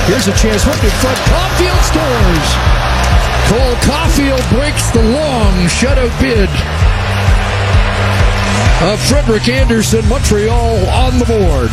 Here's a chance. Hook in front. Caulfield scores. Cole Caulfield breaks the long shutout bid of Frederick Anderson. Montreal on the board.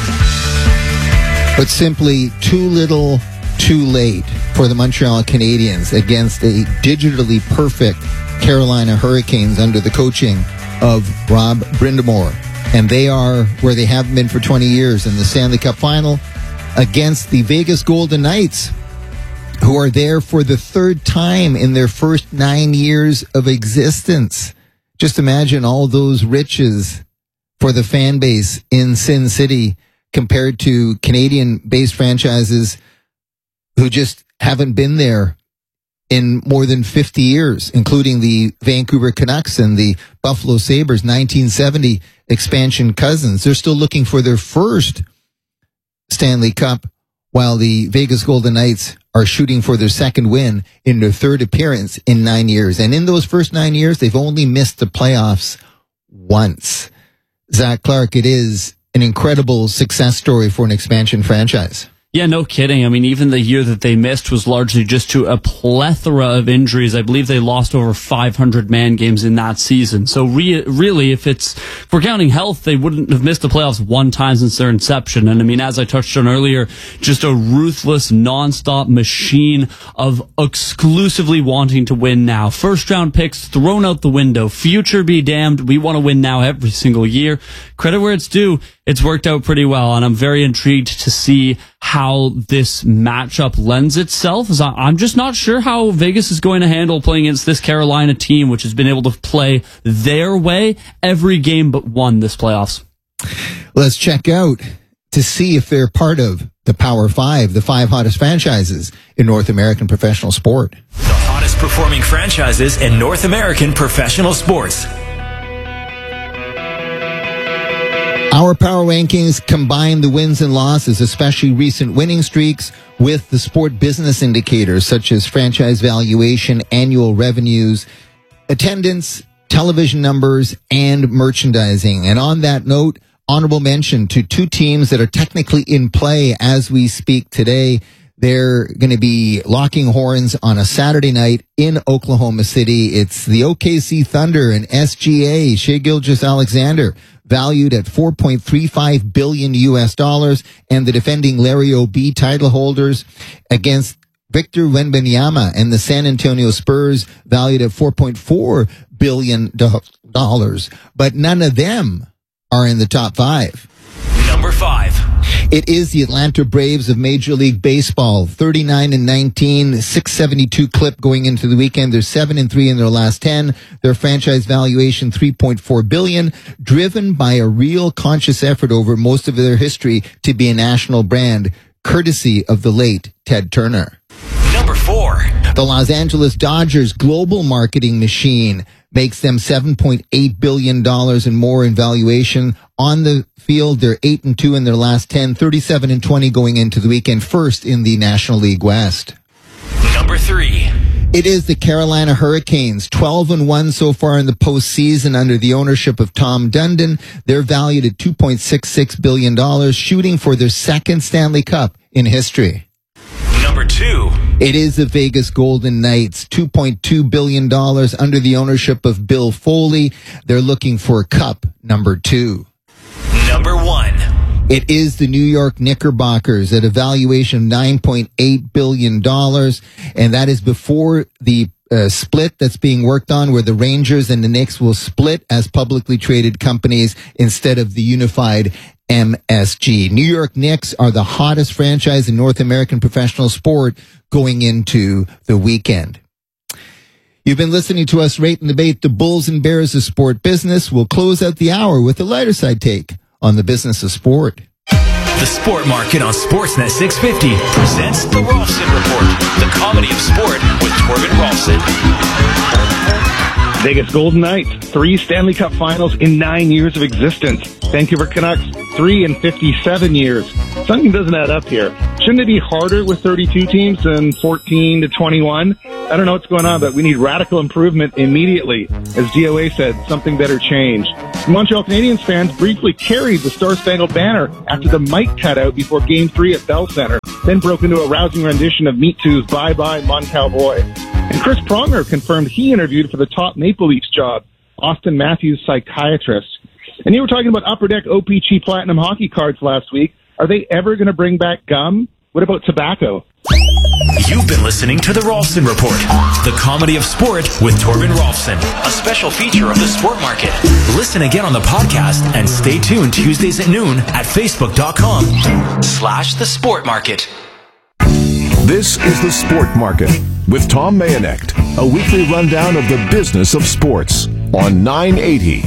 But simply too little, too late for the Montreal Canadiens against a digitally perfect Carolina Hurricanes under the coaching of Rob Brind'Amour. And they are where they haven't been for 20 years in the Stanley Cup Final against the Vegas Golden Knights, who are there for the third time in their first 9 years of existence. Just imagine all those riches for the fan base in Sin City compared to Canadian-based franchises who just haven't been there in more than 50 years, including the Vancouver Canucks and the Buffalo Sabres, 1970 expansion cousins. They're still looking for their first Stanley Cup, while the Vegas Golden Knights are shooting for their second win in their third appearance in 9 years. And in those first 9 years, they've only missed the playoffs once. Zach Clark, it is an incredible success story for an expansion franchise. Yeah, no kidding. I mean, even the year that they missed was largely just to a plethora of injuries. I believe they lost over 500 man games in that season. So really, if we're counting health, they wouldn't have missed the playoffs one time since their inception. And I mean, as I touched on earlier, just a ruthless, nonstop machine of exclusively wanting to win now. First round picks thrown out the window. Future be damned. We want to win now every single year. Credit where it's due. It's worked out pretty well, and I'm very intrigued to see how this matchup lends itself. As I'm just not sure how Vegas is going to handle playing against this Carolina team, which has been able to play their way every game but one this playoffs. Let's check out to see if they're part of the Power Five, the five hottest franchises in North American professional sport. The hottest performing franchises in North American professional sports. Our power rankings combine the wins and losses, especially recent winning streaks, with the sport business indicators such as franchise valuation, annual revenues, attendance, television numbers, and merchandising. And on that note, honorable mention to two teams that are technically in play as we speak today. They're going to be locking horns on a Saturday night in Oklahoma City. It's the OKC Thunder and SGA, Shai Gilgeous-Alexander, valued at $4.35 billion US, and the defending Larry O'B title holders against Victor Wembanyama and the San Antonio Spurs, valued at $4.4 billion. But none of them are in the top five. Number 5. It is the Atlanta Braves of Major League Baseball, 39-19, 672 clip going into the weekend. They're 7-3 in their last 10. Their franchise valuation $3.4 billion, driven by a real conscious effort over most of their history to be a national brand, courtesy of the late Ted Turner. Number 4. The Los Angeles Dodgers global marketing machine makes them $7.8 billion and more in valuation. On the field, they're 8-2 in their last 10, 37-20 going into the weekend, first in the National League West. Number 3. It is the Carolina Hurricanes, 12-1 so far in the postseason under the ownership of Tom Dundon. They're valued at $2.66 billion, shooting for their second Stanley Cup in history. Number 2. It is the Vegas Golden Knights, $2.2 billion under the ownership of Bill Foley. They're looking for cup number 2. Number 1. It is the New York Knickerbockers at a valuation of $9.8 billion, and that is before the split that's being worked on where the Rangers and the Knicks will split as publicly traded companies instead of the unified MSG. New York Knicks are the hottest franchise in North American professional sport going into the weekend. You've been listening to us rate and debate the Bulls and Bears of sport business. We'll close out the hour with a lighter side take on the business of sport. The Sport Market on Sportsnet 650 presents the Rolfson Report, the comedy of sport with Torben Rolfson. Vegas Golden Knights, 3 Stanley Cup Finals in 9 years of existence. Vancouver Canucks, 3 in 57 years. Something doesn't add up here. Shouldn't it be harder with 32 teams than 14 to 21? I don't know what's going on, but we need radical improvement immediately. As DOA said, something better change. Montreal Canadiens fans briefly carried the Star-Spangled Banner after the mic cut out before Game 3 at Bell Center, then broke into a rousing rendition of Meat Two's Bye Bye Mon Cowboy. And Chris Pronger confirmed he interviewed for the top Maple Leafs job, Austin Matthews' psychiatrist. And you were talking about Upper Deck OPG Platinum hockey cards last week. Are they ever going to bring back gum? What about tobacco? You've been listening to The Rolfson Report, the comedy of sport with Torben Rolfson, a special feature of the Sport Market. Listen again on the podcast and stay tuned Tuesdays at noon at facebook.com/The Sport Market. This is The Sport Market with Tom Mayonecht, a weekly rundown of the business of sports on 980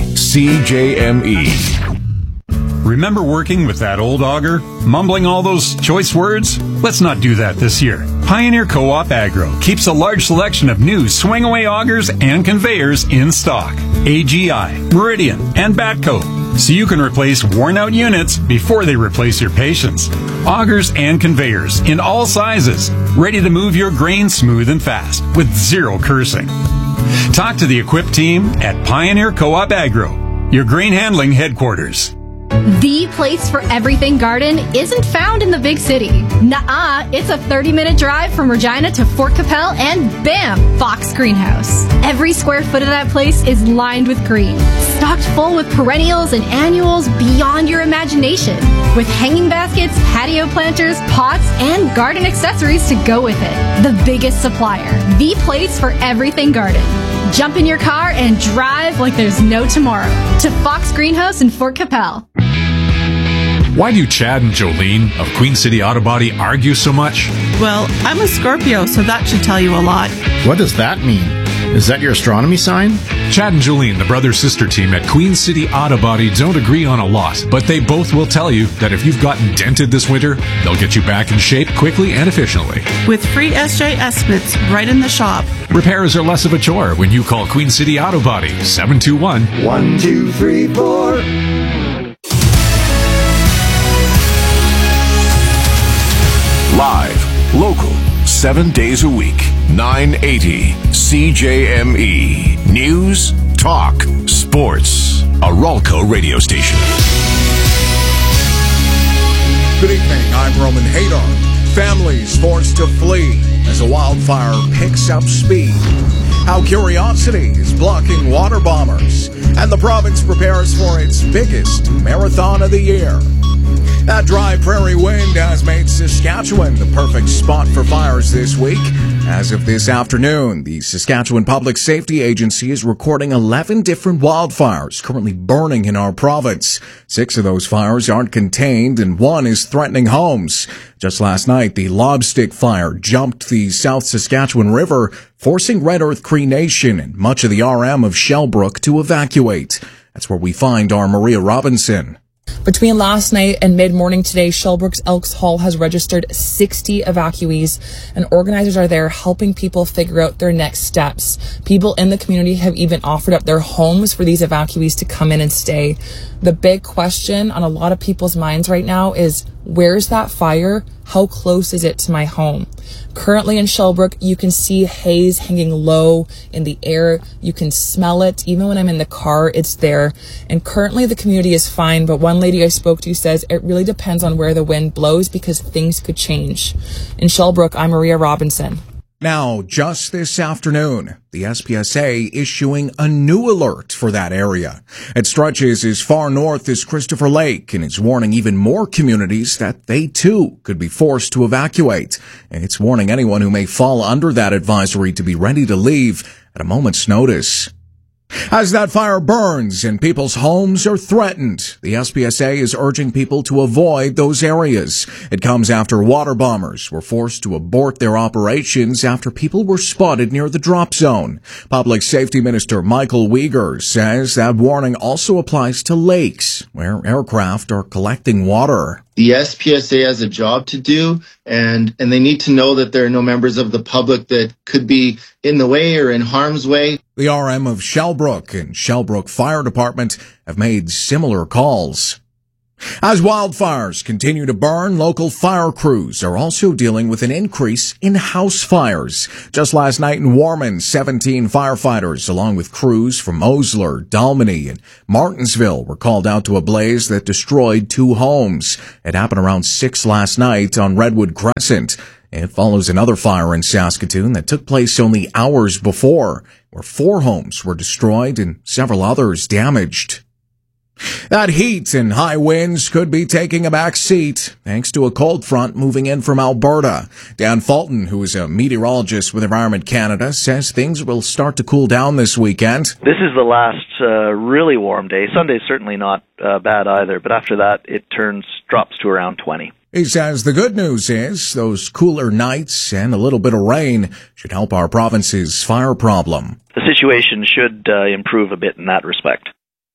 CJME. Remember working with that old auger? Mumbling all those choice words? Let's not do that this year. Pioneer Co-op Agro keeps a large selection of new swing-away augers and conveyors in stock. AGI, Meridian, and Batco. So you can replace worn-out units before they replace your patience. Augers and conveyors in all sizes, ready to move your grain smooth and fast with zero cursing. Talk to the equipped team at Pioneer Co-op Agro, your grain handling headquarters. The place for everything garden isn't found in the big city. Nuh-uh, it's a 30-minute drive from Regina to Fort Capel and bam, Fox Greenhouse. Every square foot of that place is lined with green, stocked full with perennials and annuals beyond your imagination, with hanging baskets, patio planters, pots, and garden accessories to go with it. The biggest supplier, the place for everything garden. Jump in your car and drive like there's no tomorrow to Fox Greenhouse in Fort Capel. Why do Chad and Jolene of Queen City Auto Body argue so much? Well, I'm a Scorpio, so that should tell you a lot. What does that mean? Is that your astronomy sign? Chad and Jolene, the brother-sister team at Queen City Auto Body, don't agree on a lot, but they both will tell you that if you've gotten dented this winter, they'll get you back in shape quickly and efficiently. With free SJ estimates right in the shop. Repairs are less of a chore when you call Queen City Auto Body, 721-1234. Live, local, 7 days a week, 980 CJME. News, talk, sports. A Ralco radio station. Good evening, I'm Roman Hadar. Families forced to flee as a wildfire picks up speed. How curiosity is blocking water bombers. And the province prepares for its biggest marathon of the year. That dry prairie wind has made Saskatchewan the perfect spot for fires this week. As of this afternoon, the Saskatchewan Public Safety Agency is recording 11 different wildfires currently burning in our province. 6 of those fires aren't contained and 1 is threatening homes. Just last night, the Lobstick Fire jumped the South Saskatchewan River, forcing Red Earth Cree Nation and much of the RM of Shellbrook to evacuate. That's where we find our Maria Robinson. Between last night and mid-morning today, Shellbrook's Elks Hall has registered 60 evacuees, and organizers are there helping people figure out their next steps. People in the community have even offered up their homes for these evacuees to come in and stay. The big question on a lot of people's minds right now is, where's that fire? How close is it to my home? Currently in Shellbrook, you can see haze hanging low in the air. You can smell it. Even when I'm in the car, it's there. And currently the community is fine, but one lady I spoke to says it really depends on where the wind blows because things could change. In Shellbrook, I'm Maria Robinson. Now, just this afternoon, the SPSA issuing a new alert for that area. It stretches as far north as Christopher Lake and is warning even more communities that they too could be forced to evacuate. And it's warning anyone who may fall under that advisory to be ready to leave at a moment's notice. As that fire burns and people's homes are threatened, the SPSA is urging people to avoid those areas. It comes after water bombers were forced to abort their operations after people were spotted near the drop zone. Public Safety Minister Michael Uyghur says that warning also applies to lakes, where aircraft are collecting water. The SPSA has a job to do, and they need to know that there are no members of the public that could be in the way or in harm's way. The RM of Shellbrook and Shellbrook Fire Department have made similar calls. As wildfires continue to burn, local fire crews are also dealing with an increase in house fires. Just last night in Warman, 17 firefighters, along with crews from Osler, Dalmany, and Martinsville, were called out to a blaze that destroyed 2 homes. It happened around 6 last night on Redwood Crescent. It follows another fire in Saskatoon that took place only hours before, where 4 homes were destroyed and several others damaged. That heat and high winds could be taking a back seat thanks to a cold front moving in from Alberta. Dan Fulton, who is a meteorologist with Environment Canada, says things will start to cool down this weekend. This is the last really warm day. Sunday's certainly not bad either, but after that it drops to around 20. He says the good news is those cooler nights and a little bit of rain should help our province's fire problem. The situation should improve a bit in that respect.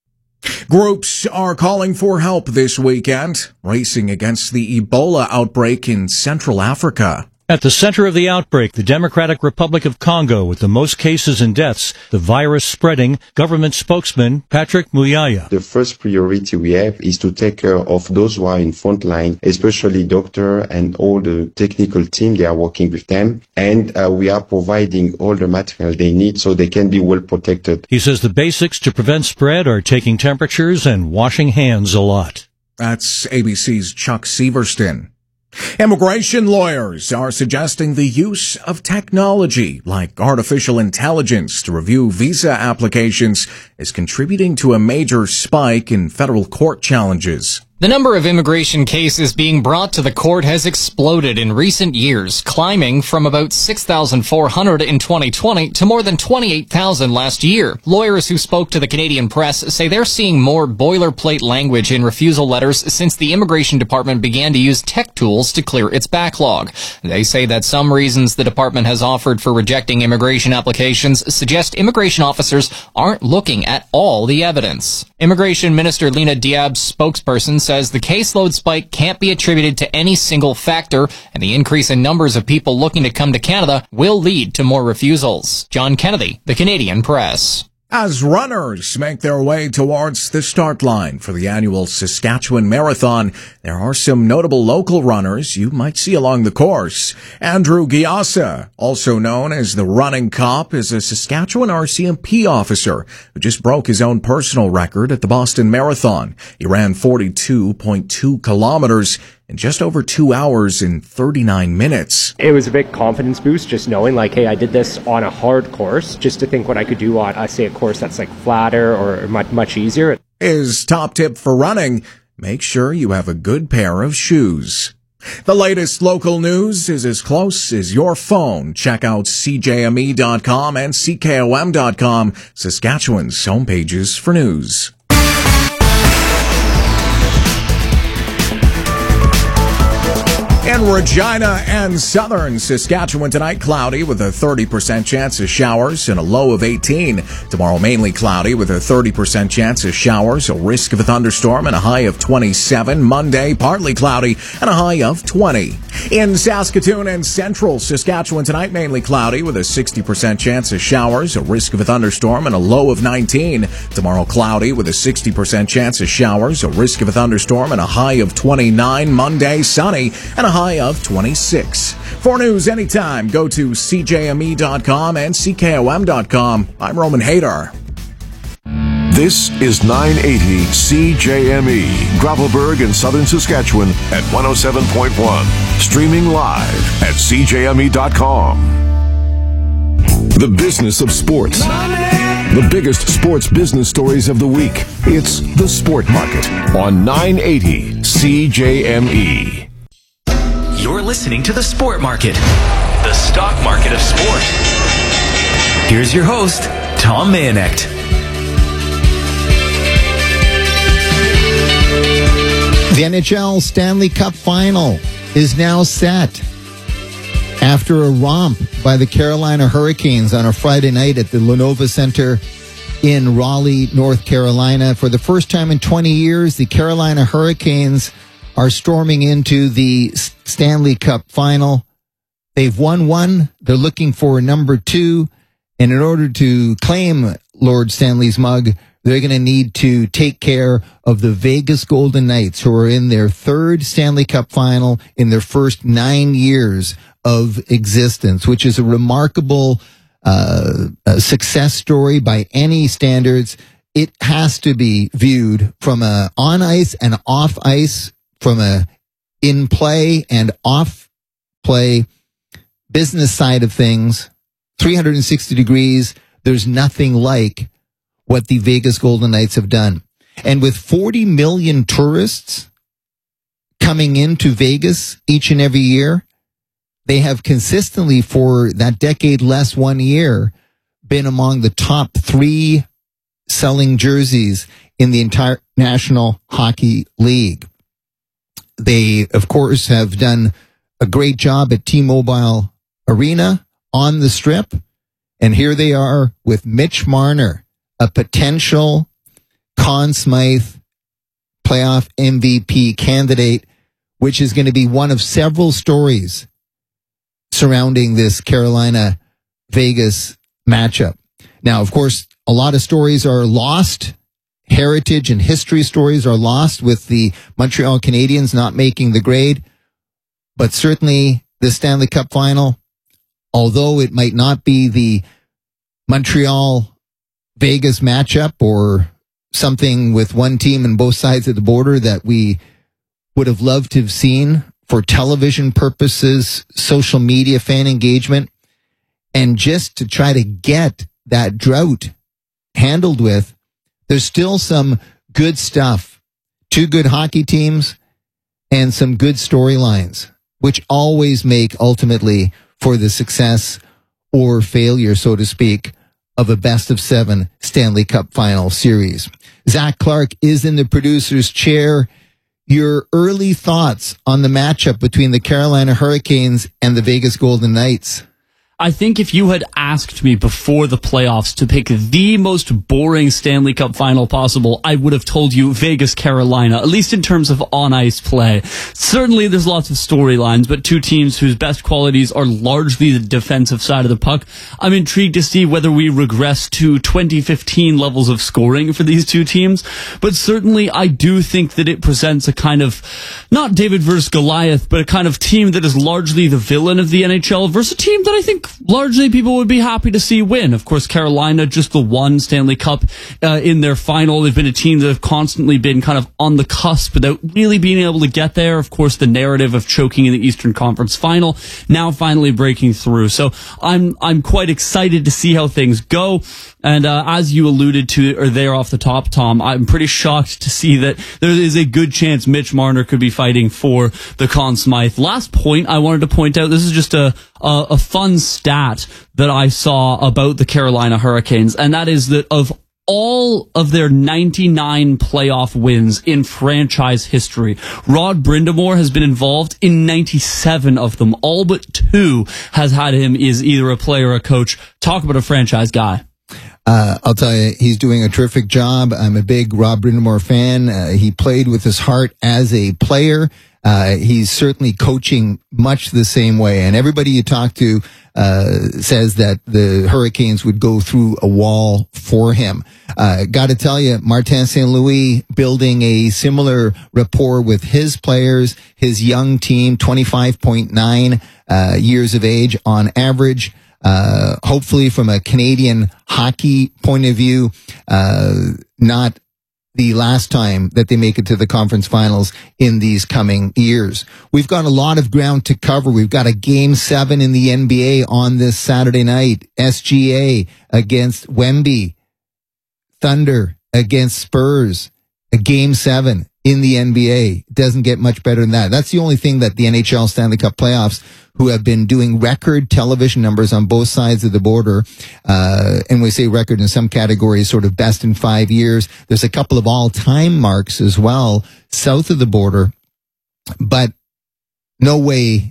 Groups are calling for help this weekend, racing against the Ebola outbreak in Central Africa. At the center of the outbreak, the Democratic Republic of Congo, with the most cases and deaths, the virus spreading, government spokesman Patrick Muyaya. The first priority we have is to take care of those who are in front line, especially doctor and all the technical team. They are working with them, and we are providing all the material they need so they can be well protected. He says the basics to prevent spread are taking temperatures and washing hands a lot. That's ABC's Chuck Severston. Immigration lawyers are suggesting the use of technology like artificial intelligence to review visa applications is contributing to a major spike in federal court challenges. The number of immigration cases being brought to the court has exploded in recent years, climbing from about 6,400 in 2020 to more than 28,000 last year. Lawyers who spoke to the Canadian press say they're seeing more boilerplate language in refusal letters since the Immigration Department began to use tech tools to clear its backlog. They say that some reasons the department has offered for rejecting immigration applications suggest immigration officers aren't looking at all the evidence. Immigration Minister Lena Diab's spokesperson says the caseload spike can't be attributed to any single factor, and the increase in numbers of people looking to come to Canada will lead to more refusals. John Kennedy, The Canadian Press. As runners make their way towards the start line for the annual Saskatchewan Marathon, there are some notable local runners you might see along the course. Andrew Giassa, also known as the Running Cop, is a Saskatchewan RCMP officer who just broke his own personal record at the Boston Marathon. He ran 42.2 kilometers in just over 2 hours and 39 minutes. It was a big confidence boost just knowing like, hey, I did this on a hard course, just to think what I could do on, say, a course that's like flatter or much easier. His top tip for running, make sure you have a good pair of shoes. The latest local news is as close as your phone. Check out CJME.com and CKOM.com, Saskatchewan's homepages for news. In Regina and southern Saskatchewan tonight, cloudy with a 30% chance of showers and a low of 18. Tomorrow, mainly cloudy with a 30% chance of showers, a risk of a thunderstorm and a high of 27. Monday, partly cloudy and a high of 20. In Saskatoon and central Saskatchewan tonight, mainly cloudy with a 60% chance of showers, a risk of a thunderstorm and a low of 19. Tomorrow, cloudy with a 60% chance of showers, a risk of a thunderstorm and a high of 29. Monday, sunny and a high of 26. For news anytime, go to CJME.com and CKOM.com. I'm Roman Hadar. This is 980 CJME, Gravelburg in southern Saskatchewan at 107.1. Streaming live at CJME.com. The business of sports. The biggest sports business stories of the week. It's The Sport Market on 980 CJME. You're listening to The Sport Market, the stock market of sport. Here's your host, Tom Mayenknecht. The NHL Stanley Cup Final is now set. After a romp by the Carolina Hurricanes on a Friday night at the Lenovo Center in Raleigh, North Carolina, for the first time in 20 years, the Carolina Hurricanes are storming into the Stanley Cup Final. They've won one. They're looking for number two. And in order to claim Lord Stanley's mug, They're going to need to take care of the Vegas Golden Knights, who are in their third Stanley Cup final in their first 9 years of existence, which is a remarkable success story by any standards. It has to be viewed from a on ice and off ice, from a in play and off play business side of things. 360 degrees. There's nothing like what the Vegas Golden Knights have done. And with 40 million tourists coming into Vegas each and every year, they have consistently, for that decade less 1 year, been among the top 3 selling jerseys in the entire National Hockey League. They, of course, have done a great job at T-Mobile Arena on the Strip. And here they are with Mitch Marner, a potential Conn Smythe playoff MVP candidate, which is going to be one of several stories surrounding this Carolina-Vegas matchup. Now, of course, a lot of stories are lost. Heritage and history stories are lost with the Montreal Canadiens not making the grade. But certainly the Stanley Cup final, although it might not be the Montreal-Vegas matchup or something with one team on both sides of the border that we would have loved to have seen for television purposes, social media, fan engagement, and just to try to get that drought handled with, there's still some good stuff. 2 good hockey teams and some good storylines, which always make ultimately for the success or failure, so to speak, of a best-of-7 Stanley Cup final series. Zach Clark is in the producer's chair. Your early thoughts on the matchup between the Carolina Hurricanes and the Vegas Golden Knights? I think if you had asked me before the playoffs to pick the most boring Stanley Cup final possible, I would have told you Vegas, Carolina, at least in terms of on-ice play. Certainly there's lots of storylines, but 2 teams whose best qualities are largely the defensive side of the puck. I'm intrigued to see whether we regress to 2015 levels of scoring for these 2 teams, but certainly I do think that it presents a kind of, not David versus Goliath, but a kind of team that is largely the villain of the NHL versus a team that I think largely people would be happy to see win. Of course, Carolina, just the one Stanley Cup in their final. They've been a team that have constantly been kind of on the cusp without really being able to get there. Of course, the narrative of choking in the Eastern Conference final, now finally breaking through. So I'm quite excited to see how things go. And as you alluded to, or there off the top, Tom, I'm pretty shocked to see that there is a good chance Mitch Marner could be fighting for the Conn Smythe. Last point I wanted to point out, this is just a fun stat that I saw about the Carolina Hurricanes, and that is that of all of their 99 playoff wins in franchise history, Rod Brind'Amour has been involved in 97 of them. All but 2 has had him as either a player or a coach. Talk about a franchise guy. I'll tell you, he's doing a terrific job. I'm a big Rod Brind'Amour fan. He played with his heart as a player. He's certainly coaching much the same way. And everybody you talk to says that the Hurricanes would go through a wall for him. Got to tell you, Martin St. Louis building a similar rapport with his players, his young team, 25.9 years of age on average. Hopefully from a Canadian hockey point of view, not the last time that they make it to the conference finals in these coming years. We've got a lot of ground to cover. We've got a Game 7 in the NBA on this Saturday night. SGA against Wemby. Thunder against Spurs. A Game 7 in the NBA. Doesn't get much better than that. That's the only thing that the NHL Stanley Cup playoffs, who have been doing record television numbers on both sides of the border, and we say record in some categories, sort of best in 5 years. There's a couple of all-time marks as well south of the border, but no way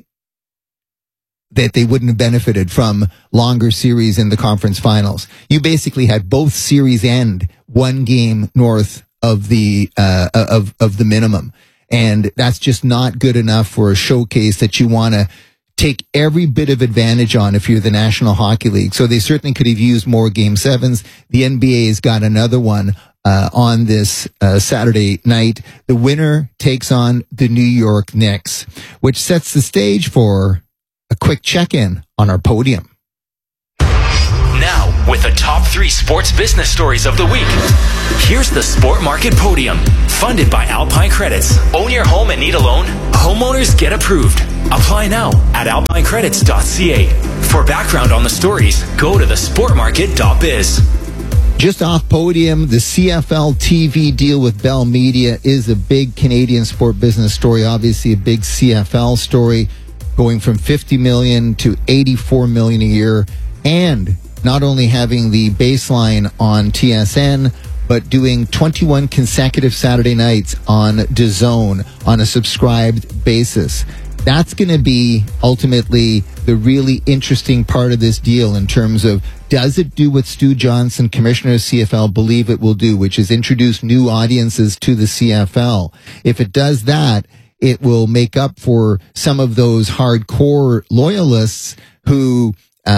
that they wouldn't have benefited from longer series in the conference finals. You basically had both series end 1 game north of the of the minimum, and that's just not good enough for a showcase that you want to take every bit of advantage on if you're the National Hockey League. So they certainly could have used more Game 7s. The NBA's got another one on this Saturday night. The winner takes on the New York Knicks, which sets the stage for a quick check-in on our podium. Now, with the top 3 sports business stories of the week, here's the Sport Market Podium, funded by Alpine Credits. Own your home and need a loan? Homeowners get approved. Apply now at alpinecredits.ca. For background on the stories, go to thesportmarket.biz. Just off podium, the CFL TV deal with Bell Media is a big Canadian sport business story, obviously a big CFL story, going from $50 million to $84 million a year, and not only having the baseline on TSN, but doing 21 consecutive Saturday nights on DAZN on a subscribed basis. That's going to be ultimately the really interesting part of this deal in terms of, does it do what Stu Johnson, Commissioner of CFL, believe it will do, which is introduce new audiences to the CFL? If it does that, it will make up for some of those hardcore loyalists who,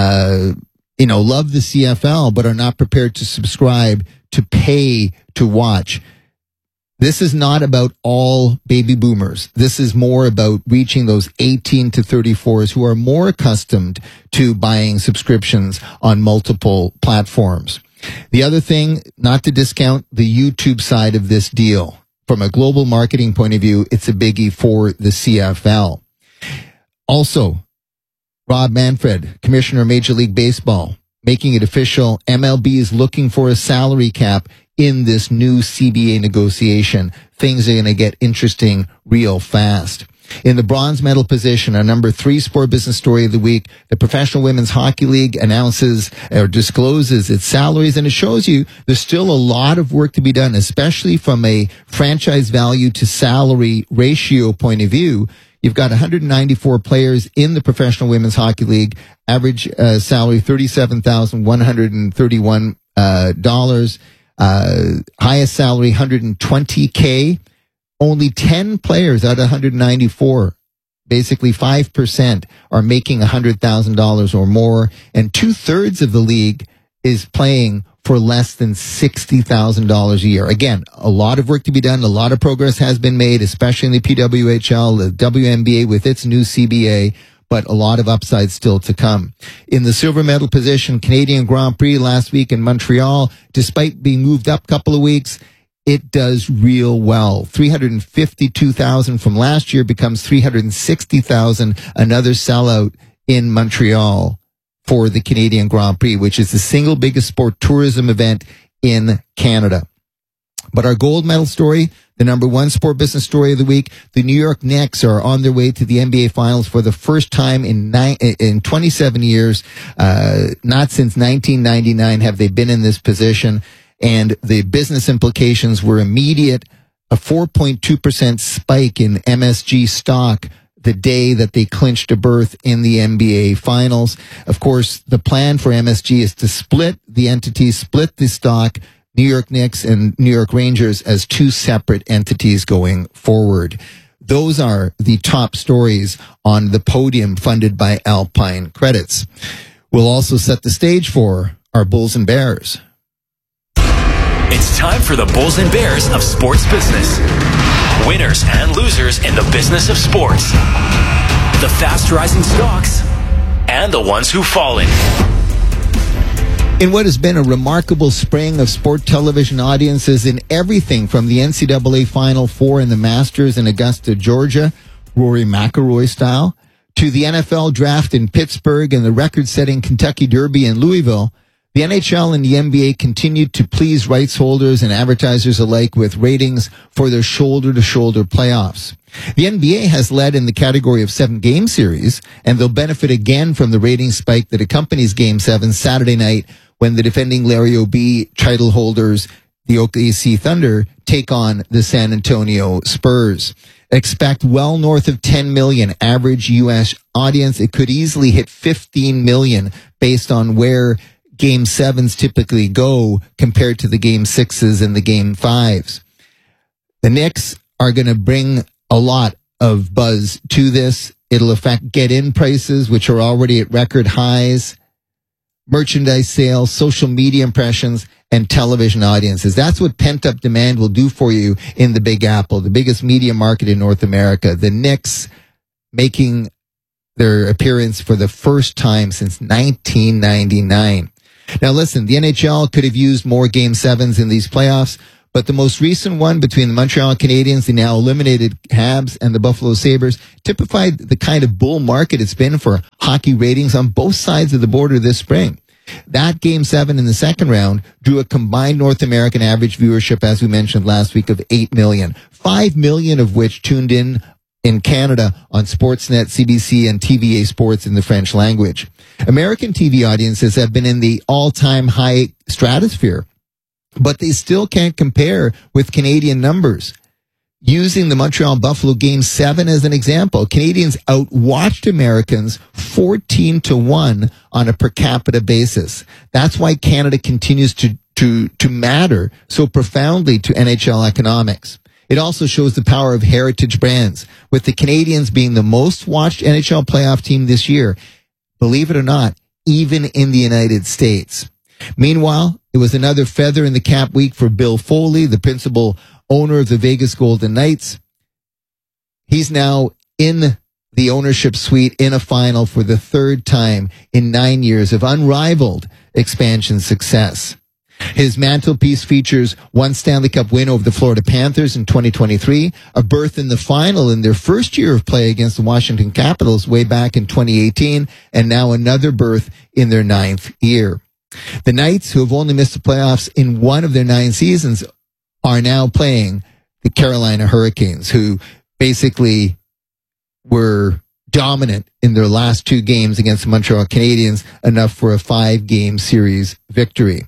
love the CFL but are not prepared to subscribe, to pay to watch. This is not about all baby boomers. This is more about reaching those 18 to 34s who are more accustomed to buying subscriptions on multiple platforms. The other thing, not to discount the YouTube side of this deal. From a global marketing point of view, it's a biggie for the CFL. Also, Rob Manfred, Commissioner of Major League Baseball, making it official. MLB is looking for a salary cap in this new CBA negotiation. Things are going to get interesting real fast. In the bronze medal position, our number 3 sport business story of the week, the Professional Women's Hockey League announces or discloses its salaries, and it shows you there's still a lot of work to be done, especially from a franchise value to salary ratio point of view. You've got 194 players in the Professional Women's Hockey League, average salary $37,131, highest salary $120K. Only 10 players out of 194, basically 5%, are making $100,000 or more, and 2/3 of the league is playing for less than $60,000 a year. Again, a lot of work to be done. A lot of progress has been made, especially in the PWHL, the WNBA with its new CBA, but a lot of upside still to come. In the silver medal position, Canadian Grand Prix last week in Montreal, despite being moved up a couple of weeks, it does real well. 352,000 from last year becomes 360,000, another sellout in Montreal for the Canadian Grand Prix, which is the single biggest sport tourism event in Canada. But our gold medal story, the number 1 sport business story of the week, the New York Knicks are on their way to the NBA Finals for the first time in 27 years. Not since 1999 have they been in this position. And the business implications were immediate. A 4.2% spike in MSG stock the day that they clinched a berth in the NBA Finals. Of course, the plan for MSG is to split the entities, split the stock, New York Knicks and New York Rangers, as 2 separate entities going forward. Those are the top stories on the podium funded by Alpine Credits. We'll also set the stage for our Bulls and Bears. It's time for the Bulls and Bears of sports business. Winners and losers in the business of sports. The fast-rising stocks and the ones who've fallen. In what has been a remarkable spring of sport television audiences in everything from the NCAA Final Four in the Masters in Augusta, Georgia, Rory McIlroy style, to the NFL Draft in Pittsburgh and the record-setting Kentucky Derby in Louisville, the NHL and the NBA continued to please rights holders and advertisers alike with ratings for their shoulder-to-shoulder playoffs. The NBA has led in the category of 7-game series, and they'll benefit again from the rating spike that accompanies Game 7 Saturday night when the defending Larry O'B title holders, the OKC Thunder, take on the San Antonio Spurs. Expect well north of 10 million average U.S. audience. It could easily hit 15 million based on where Game 7s typically go compared to the Game 6s and the Game 5s. The Knicks are going to bring a lot of buzz to this. It'll affect get-in prices, which are already at record highs. merchandise sales, social media impressions, and television audiences. That's what pent-up demand will do for you in the Big Apple, the biggest media market in North America. The Knicks making their appearance for the first time since 1999. Now listen, the NHL could have used more Game 7s in these playoffs, but the most recent one between the Montreal Canadiens, the now eliminated Habs, and the Buffalo Sabres typified the kind of bull market it's been for hockey ratings on both sides of the border this spring. That Game 7 in the second round drew a combined North American average viewership, as we mentioned last week, of 8 million, 5 million of which tuned in Canada on Sportsnet, CBC, and TVA Sports in the French language. American TV audiences have been in the all-time high stratosphere, but they still can't compare with Canadian numbers. Using the Montreal-Buffalo Game 7 as an example, Canadians outwatched Americans 14-1 on a per capita basis. That's why Canada continues to matter so profoundly to NHL economics. It also shows the power of heritage brands, with the Canadians being the most watched NHL playoff team this year, believe it or not, even in the United States. Meanwhile, it was another feather in the cap week for Bill Foley, the principal owner of the Vegas Golden Knights. He's now in the ownership suite in a final for the third time in 9 years of unrivaled expansion success. His mantelpiece features one Stanley Cup win over the Florida Panthers in 2023, a berth in the final in their first year of play against the Washington Capitals way back in 2018, and now another berth in their 9th year. The Knights, who have only missed the playoffs in one of their 9 seasons, are now playing the Carolina Hurricanes, who basically were dominant in their last 2 games against the Montreal Canadiens, enough for a 5-game series victory.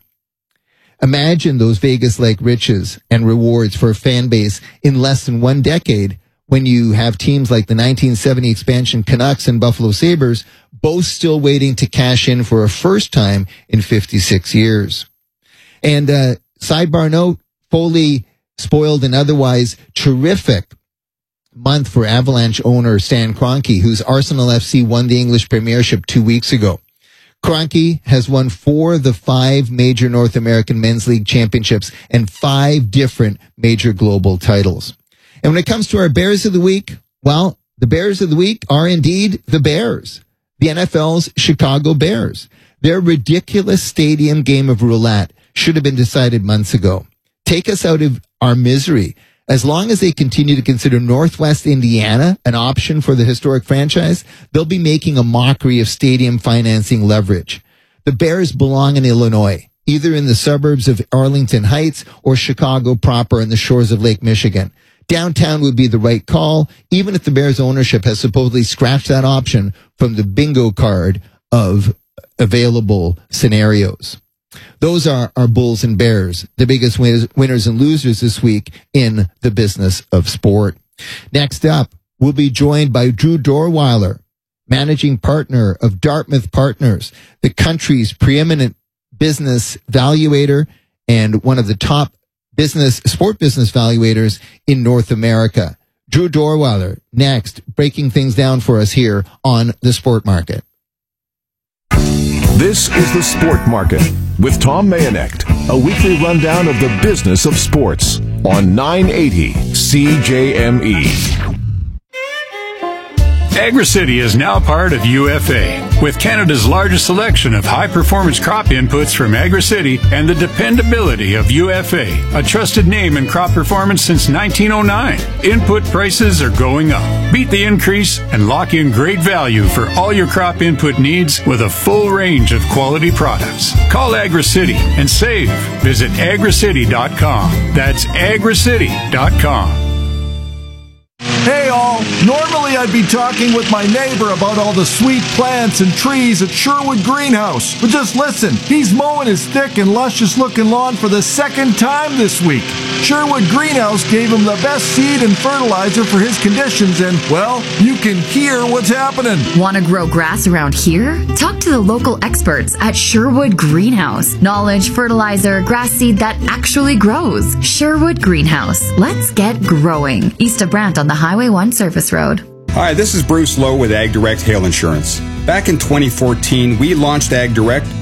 Imagine those Vegas-like riches and rewards for a fan base in less than 1 decade when you have teams like the 1970 expansion Canucks and Buffalo Sabres both still waiting to cash in for a first time in 56 years. And sidebar note, Foley spoiled an otherwise terrific month for Avalanche owner Stan Kroenke, whose Arsenal FC won the English Premiership 2 weeks ago. Kroenke has won 4 of the 5 major North American Men's League championships and 5 different major global titles. And when it comes to our Bears of the Week, well, the Bears of the Week are indeed the Bears, the NFL's Chicago Bears. Their ridiculous stadium game of roulette should have been decided months ago. Take us out of our misery. As long as they continue to consider Northwest Indiana an option for the historic franchise, they'll be making a mockery of stadium financing leverage. The Bears belong in Illinois, either in the suburbs of Arlington Heights or Chicago proper on the shores of Lake Michigan. Downtown would be the right call, even if the Bears ownership has supposedly scratched that option from the bingo card of available scenarios. Those are our Bulls and Bears, the biggest winners and losers this week in the business of sport. Next up, we'll be joined by Drew Dorweiler, managing partner of Dartmouth Partners, the country's preeminent business valuator and one of the top sport business valuators in North America. Drew Dorweiler, next, breaking things down for us here on The Sport Market. This is The Sport Market with Tom Mayonek, a weekly rundown of the business of sports on 980 CJME. AgriCity is now part of UFA, with Canada's largest selection of high-performance crop inputs from AgriCity and the dependability of UFA, a trusted name in crop performance since 1909. Input prices are going up. Beat the increase and lock in great value for all your crop input needs with a full range of quality products. Call AgriCity and save. Visit agricity.com. That's agricity.com. Hey all, normally I'd be talking with my neighbor about all the sweet plants and trees at Sherwood Greenhouse. But just listen, he's mowing his thick and luscious looking lawn for the second time this week. Sherwood Greenhouse gave him the best seed and fertilizer for his conditions and, well, you can hear what's happening. Want to grow grass around here? Talk to the local experts at Sherwood Greenhouse. Knowledge, fertilizer, grass seed that actually grows. Sherwood Greenhouse. Let's get growing. East of Brant on the Highway 1 Service Road. Hi, this is Bruce Lowe with Ag Direct Hail Insurance. Back in 2014, we launched Ag Direct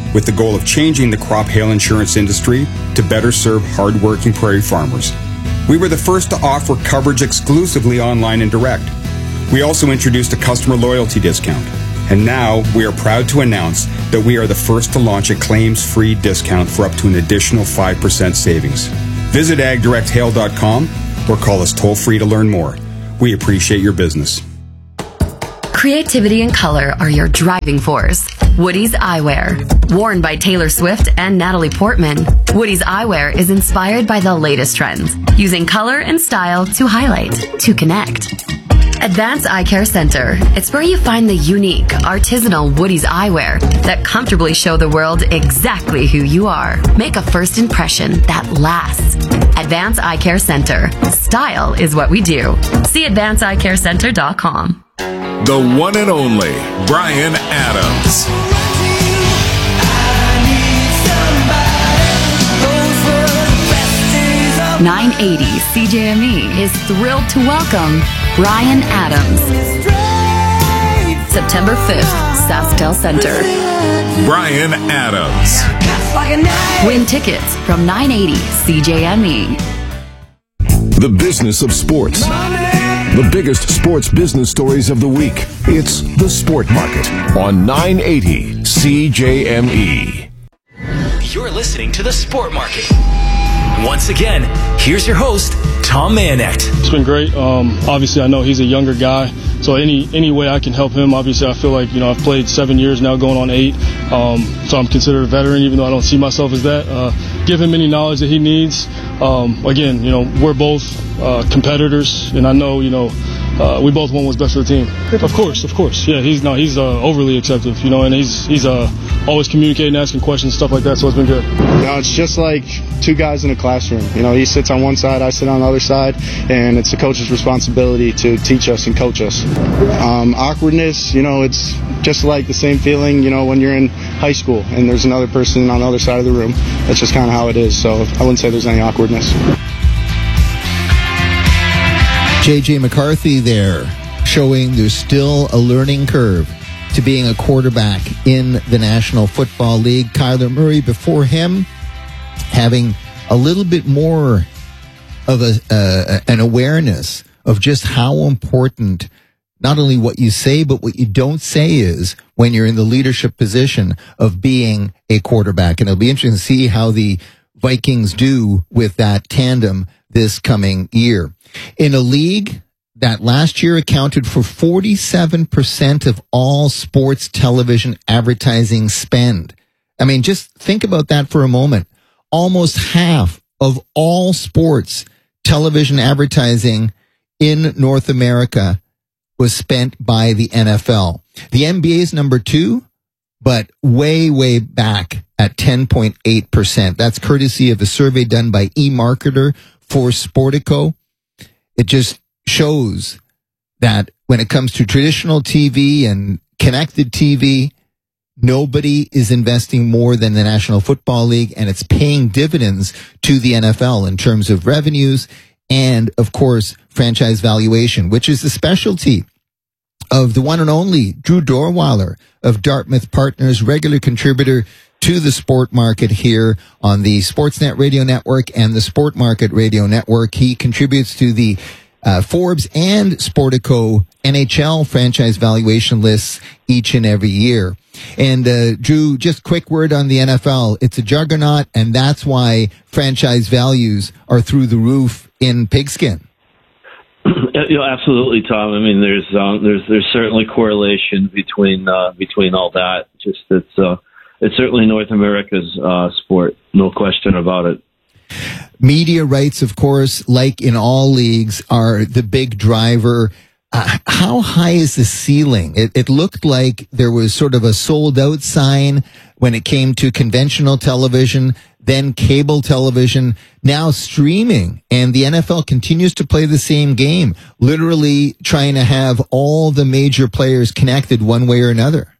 with the goal of changing the crop hail insurance industry to better serve hard-working prairie farmers. We were the first to offer coverage exclusively online and direct. We also introduced a customer loyalty discount. And now we are proud to announce that we are the first to launch a claims-free discount for up to an additional 5% savings. Visit agdirecthail.com or call us toll-free to learn more. We appreciate your business. Creativity and color are your driving force. Woody's Eyewear. Worn by Taylor Swift and Natalie Portman, Woody's Eyewear is inspired by the latest trends, using color and style to highlight, to connect. Advanced Eye Care Center. It's where you find the unique, artisanal Woody's eyewear that comfortably show the world exactly who you are. Make a first impression that lasts. Advanced Eye Care Center. Style is what we do. See advancedeyecarecenter.com. The one and only Bryan Adams. 980 CJME is thrilled to welcome Bryan Adams. September 5th, SaskTel Center. Bryan Adams. Win tickets from 980 CJME. The business of sports. The biggest sports business stories of the week. It's The Sport Market on 980 CJME. You're listening to The Sport Market. Once again, here's your host, Tom Mayenknecht. It's been great. Obviously, I know he's a younger guy, so any way I can help him. Obviously, I feel like I've played 7 years now, going on 8. So I'm considered a veteran, even though I don't see myself as that. Give him any knowledge that he needs. Again, we're both competitors, and I know we both want what's best for the team. Of course. Yeah, he's overly acceptive, and he's always communicating, asking questions, stuff like that. So it's been good. It's just like two guys in a classroom. He sits on one side, I sit on the other side, and it's the coach's responsibility to teach us and coach us. Awkwardness, it's just like the same feeling, when you're in high school and there's another person on the other side of the room. That's just kind of how it is. So I wouldn't say there's any awkwardness. J.J. McCarthy there, showing there's still a learning curve to being a quarterback in the National Football League. Kyler Murray before him, having a little bit more of an awareness of just how important not only what you say, but what you don't say is when you're in the leadership position of being a quarterback. And it'll be interesting to see how the Vikings do with that tandem this coming year. In a league that last year accounted for 47% of all sports television advertising spend. I mean, just think about that for a moment. Almost half of all sports television advertising in North America was spent by the NFL. The NBA is number 2, but way back at 10.8%. That's courtesy of a survey done by eMarketer for Sportico. It just shows that when it comes to traditional TV and connected TV, nobody is investing more than the National Football League, and it's paying dividends to the NFL in terms of revenues and, of course, franchise valuation, which is the specialty of the one and only Drew Dorweiler of Dartmouth Partners, regular contributor to the Sport Market here on the Sportsnet Radio Network and the Sport Market Radio Network. He contributes to the Forbes and Sportico NHL franchise valuation lists each and every year. And Drew, just quick word on the NFL. It's a juggernaut, and that's why franchise values are through the roof in pigskin. Absolutely, Tom. I mean, there's certainly correlation between all that. Just it's certainly North America's sport, no question about it. Media rights, of course, like in all leagues, are the big driver. How high is the ceiling? It looked like there was sort of a sold-out sign when it came to conventional television, then cable television, now streaming. And the NFL continues to play the same game, literally trying to have all the major players connected one way or another.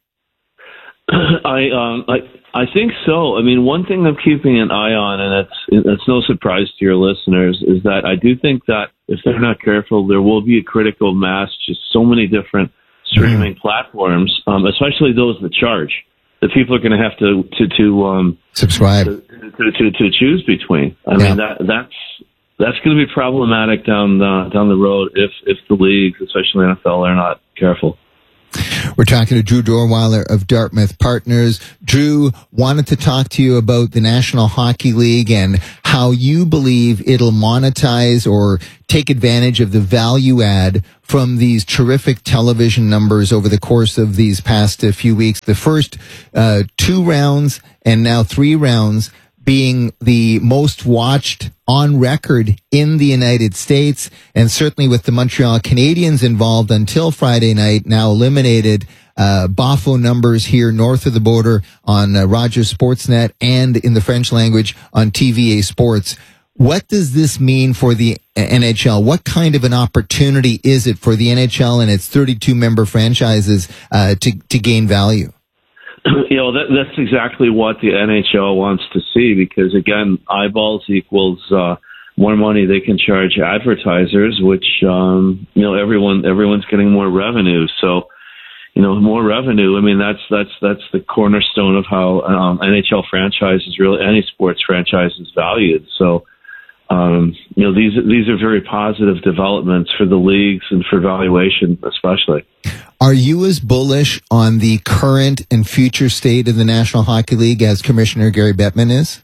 I think so. I mean, one thing I'm keeping an eye on, and it's no surprise to your listeners, is that I do think that if they're not careful, there will be a critical mass, just so many different streaming platforms, especially those that charge. that people are going to have to subscribe to choose between. I mean, that's going to be problematic down the road if the leagues, especially NFL, are not careful. We're talking to Drew Dorweiler of Dartmouth Partners. Drew, wanted to talk to you about the National Hockey League and how you believe it'll monetize or take advantage of the value add from these terrific television numbers over the course of these past few weeks. The first 2 rounds and now 3 rounds being the most watched on record in the United States, and certainly with the Montreal Canadiens involved until Friday night, now eliminated. Bafo numbers here north of the border on Rogers Sportsnet and in the French language on TVA Sports. What does this mean for the NHL? What kind of an opportunity is it for the NHL and its 32-member franchises to gain value? You know, that's exactly what the NHL wants to see, because again, eyeballs equals more money they can charge advertisers, which everyone's getting more revenue. So, more revenue. I mean, that's the cornerstone of how NHL franchises, really any sports franchise, is valued. So, these are very positive developments for the leagues and for valuation, especially. Are you as bullish on the current and future state of the National Hockey League as Commissioner Gary Bettman is?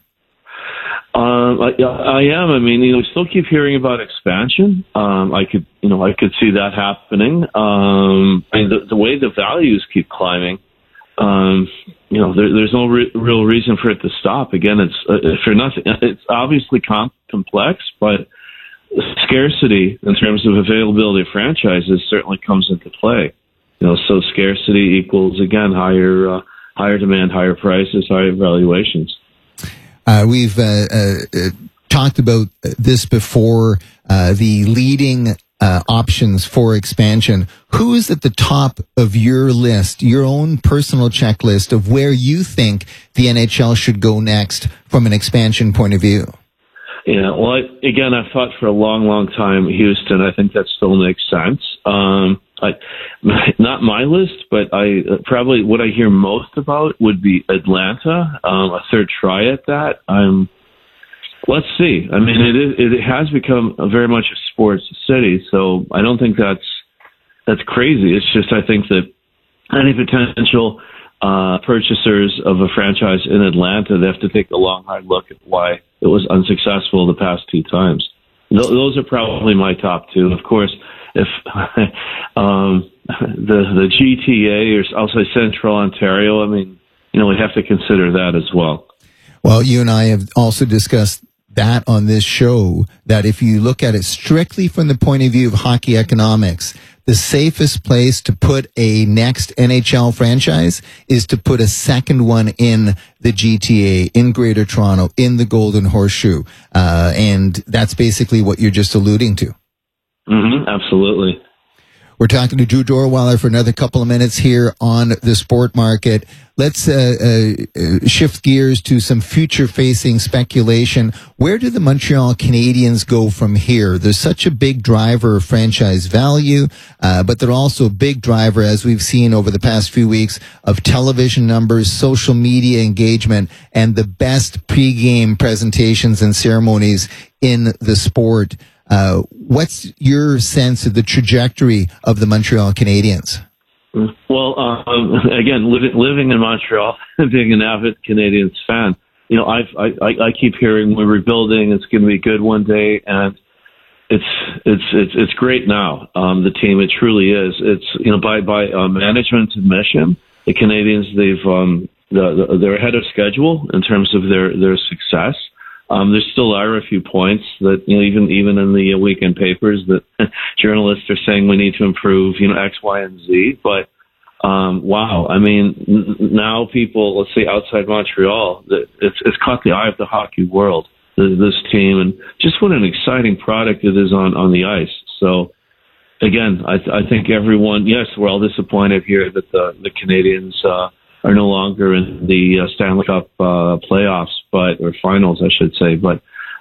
I am. I mean, we still keep hearing about expansion. I could see that happening. The way the values keep climbing, there's no real reason for it to stop. Again, it's for nothing. It's obviously complex, but scarcity in terms of availability of franchises certainly comes into play. So scarcity equals, again, higher demand, higher prices, higher valuations. We've talked about this before, the leading options for expansion. Who is at the top of your list, your own personal checklist of where you think the NHL should go next from an expansion point of view? Yeah, well, I've thought for a long, long time Houston. I think that still makes sense. Not my list, but probably what I hear most about would be Atlanta, a third try at that. Let's see. I mean, it has become very much a sports city, so I don't think that's crazy. It's just I think that any potential purchasers of a franchise in Atlanta, they have to take a long, hard look at why it was unsuccessful the past 2 times. Those are probably my top 2. Of course, if the GTA, or I'll say Central Ontario, I mean, we have to consider that as well. Well, you and I have also discussed that on this show, that if you look at it strictly from the point of view of hockey economics, the safest place to put a next NHL franchise is to put a second one in the GTA, in Greater Toronto, in the Golden Horseshoe. And that's basically what you're just alluding to. Mm-hmm, absolutely. We're talking to Drew Dorweiler for another couple of minutes here on the Sport Market. Let's shift gears to some future-facing speculation. Where do the Montreal Canadiens go from here? There's such a big driver of franchise value, but they're also a big driver, as we've seen over the past few weeks, of television numbers, social media engagement, and the best pregame presentations and ceremonies in the sport. What's your sense of the trajectory of the Montreal Canadiens? Well, again, living in Montreal, being an avid Canadiens fan, I keep hearing we're rebuilding. It's going to be good one day, and it's great now. The team, it truly is. It's by management's admission, the Canadiens, they're ahead of schedule in terms of their success. There still are a few points that, even in the weekend papers that journalists are saying we need to improve, X, Y, and Z. But, wow. I mean, now people, let's say outside Montreal, it's caught the eye of the hockey world, this team, and just what an exciting product it is on the ice. So, again, I think everyone, yes, we're all disappointed here that the Canadiens, are no longer in the Stanley Cup playoffs, or finals, I should say. But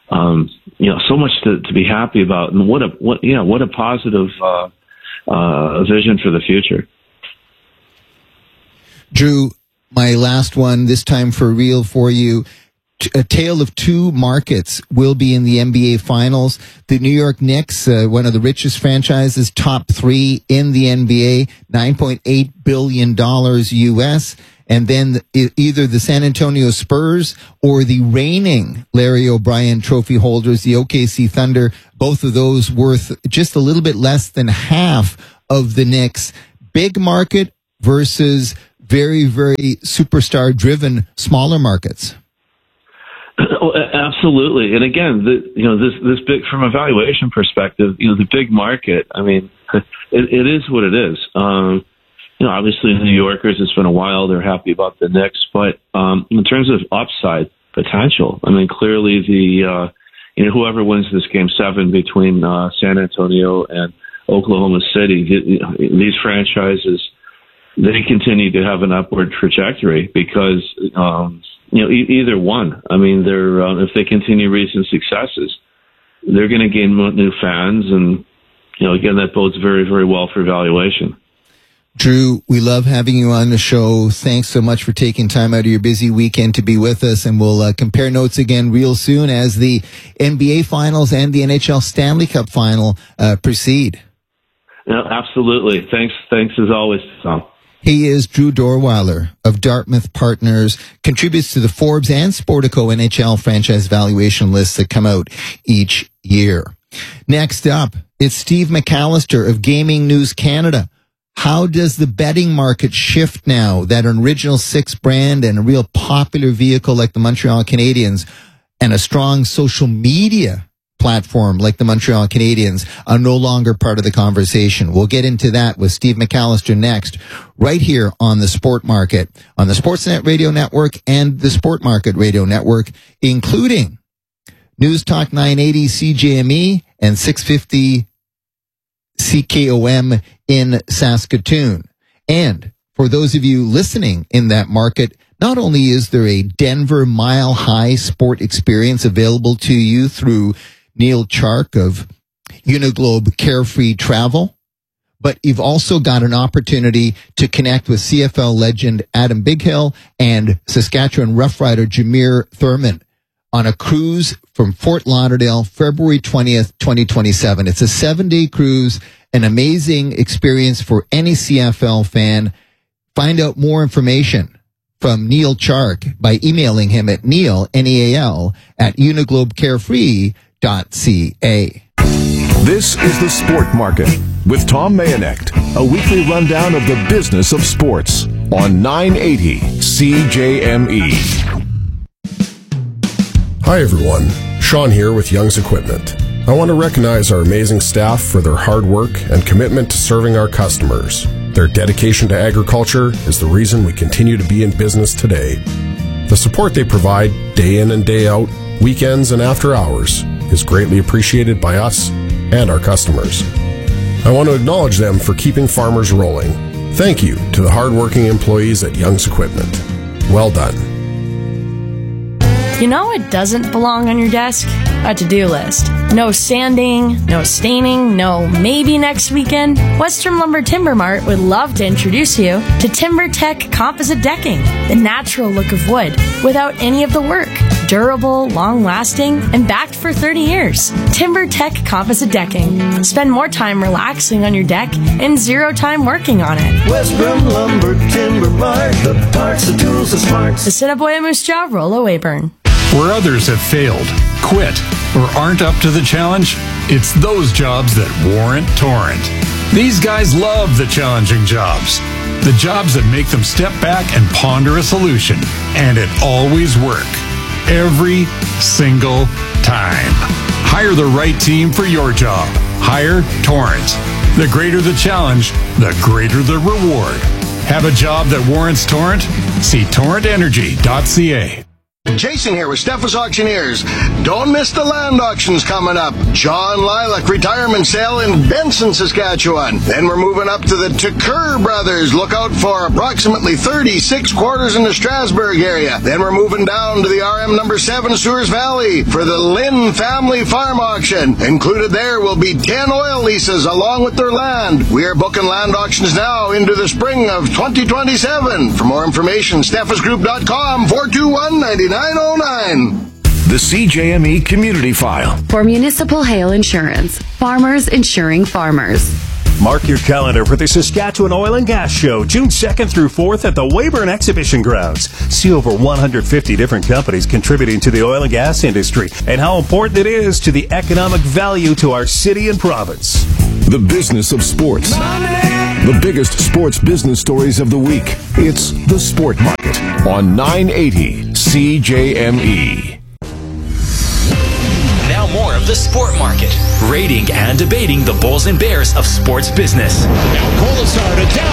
so much to be happy about, and what a positive vision for the future. Drew, my last one, this time for real for you. A tale of two markets will be in the NBA Finals. The New York Knicks, one of the richest franchises, top 3 in the NBA, $9.8 billion US. And then either the San Antonio Spurs or the reigning Larry O'Brien trophy holders, the OKC Thunder, both of those worth just a little bit less than half of the Knicks. Big market versus very, very superstar-driven smaller markets. Oh, absolutely. And again, this big, from a valuation perspective, the big market, I mean, it is what it is. Obviously the New Yorkers, it's been a while. They're happy about the Knicks, but in terms of upside potential, I mean, clearly whoever wins this Game 7 between San Antonio and Oklahoma City, these franchises, they continue to have an upward trajectory because either one. I mean, they're if they continue recent successes, they're going to gain new fans, and again, that bodes very, very well for valuation. Drew, we love having you on the show. Thanks so much for taking time out of your busy weekend to be with us, and we'll compare notes again real soon as the NBA Finals and the NHL Stanley Cup Final proceed. Absolutely. Thanks as always, Tom. He is Drew Dorweiler of Dartmouth Partners, contributes to the Forbes and Sportico NHL franchise valuation lists that come out each year. Next up, it's Steve McAllister of Gaming News Canada. How does the betting market shift now that an Original Six brand and a real popular vehicle like the Montreal Canadiens and a strong social media platform like the Montreal Canadiens are no longer part of the conversation? We'll get into that with Steve McAllister next, right here on the Sport Market, on the Sportsnet Radio Network and the Sport Market Radio Network, including News Talk 980 CJME and 650 CKOM in Saskatoon. And for those of you listening in that market, not only is there a Denver Mile High sport experience available to you through Neil Chark of Uniglobe Carefree Travel, but you've also got an opportunity to connect with CFL legend Adam Bighill and Saskatchewan Rough Rider Jameer Thurman on a cruise from Fort Lauderdale, February 20th, 2027. It's a 7-day cruise, an amazing experience for any CFL fan. Find out more information from Neil Chark by emailing him at Neil, Neal, at uniglobecarefree.ca. This is the Sport Market with Tom Mayonet, a weekly rundown of the business of sports on 980 CJME. Hi everyone, Sean here with Young's Equipment. I want to recognize our amazing staff for their hard work and commitment to serving our customers. Their dedication to agriculture is the reason we continue to be in business today. The support they provide day in and day out, weekends and after hours, is greatly appreciated by us and our customers. I want to acknowledge them for keeping farmers rolling. Thank you to the hardworking employees at Young's Equipment. Well done. You know what doesn't belong on your desk? A to-do list. No sanding, no staining, no maybe next weekend. Western Lumber Timber Mart would love to introduce you to TimberTech Composite Decking, the natural look of wood without any of the work. Durable, long-lasting, and backed for 30 years. TimberTech Composite Decking. Spend more time relaxing on your deck and 0 time working on it. Western Lumber Timber Mart, the parts, the tools, the smarts. The Assiniboia Moose Jaw, Rollo Weyburn. Where others have failed, quit, or aren't up to the challenge, it's those jobs that warrant Torrent. These guys love the challenging jobs. The jobs that make them step back and ponder a solution. And it always works. Every single time. Hire the right team for your job. Hire Torrent. The greater the challenge, the greater the reward. Have a job that warrants Torrent? See torrentenergy.ca. Jason here with Steffes Auctioneers. Don't miss the land auctions coming up. John Lilac retirement sale in Benson, Saskatchewan. Then we're moving up to the Tucker Brothers. Look out for approximately 36 quarters in the Strasbourg area. Then we're moving down to the RM number 7 Sewers Valley for the Lynn Family Farm Auction. Included there will be 10 oil leases along with their land. We are booking land auctions now into the spring of 2027. For more information, steffesgroup.com 421-9909. The CJME Community File. For Municipal Hail Insurance. Farmers insuring farmers. Mark your calendar for the Saskatchewan Oil and Gas Show, June 2nd through 4th at the Weyburn Exhibition Grounds. See over 150 different companies contributing to the oil and gas industry and how important it is to the economic value to our city and province. The business of sports. The biggest sports business stories of the week. It's The Sport Market on 980 CJME. Now more of The Sport Market, rating and debating the bulls and bears of sports business. Now Colasar to down.